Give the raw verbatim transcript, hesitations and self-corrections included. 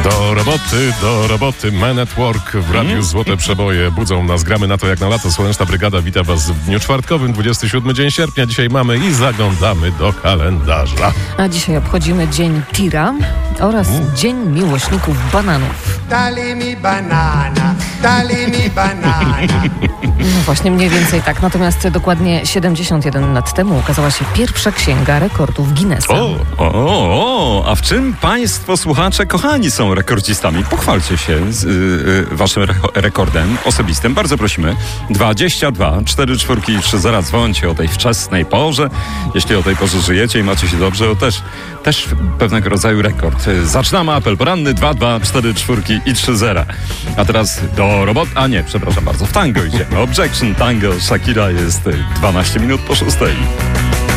Do roboty, do roboty. Man at Work w Radiu mm. Złote Przeboje budzą nas. Gramy na to jak na lato. Słoneczna Brygada wita was w dniu czwartkowym, dwudziestego siódmego dzień sierpnia. Dzisiaj mamy i zaglądamy do kalendarza. A dzisiaj obchodzimy Dzień Tira oraz mm. Dzień Miłośników Bananów. Dali mi banana, dali mi banana. No właśnie, mniej więcej tak. Natomiast dokładnie siedemdziesiąt jeden lat temu ukazała się pierwsza księga rekordów Guinnessa. O, o, o, a w czym państwo słuchacze kochani są rekordzistami? Pochwalcie się z y, y, waszym re- rekordem osobistym. Bardzo prosimy. dwadzieścia dwa, cztery czwórki i trzy zera. Dzwońcie o tej wczesnej porze. Jeśli o tej porze żyjecie i macie się dobrze, to też, też pewnego rodzaju rekord. Zaczynamy apel poranny. dwa dwa, cztery czwórki i trzy zera. A teraz do roboty. A nie, przepraszam bardzo. W tango idziemy. Objection Tango. Shakira jest dwanaście minut po szóstej.